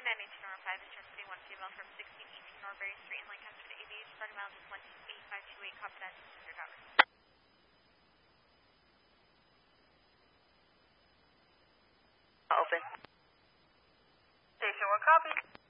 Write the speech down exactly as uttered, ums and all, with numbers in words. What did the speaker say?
nine eight two North five is transmitting one female from sixteen eighteen Norbury Street in Lancaster to aviation. Starting miles is one eight five two eight, copy that, two hundred hours. Open. Station one, copy.